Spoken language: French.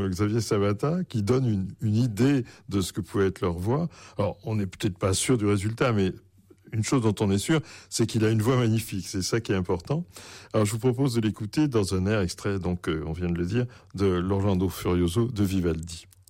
Xavier Sabata, qui donne une idée de ce que pouvait être leur voix. Alors, on n'est peut-être pas sûr du résultat, mais une chose dont on est sûr, c'est qu'il a une voix magnifique. C'est ça qui est important. Alors, je vous propose de l'écouter dans un air extrait, donc, on vient de le dire, de l'Orlando Furioso de Vivaldi.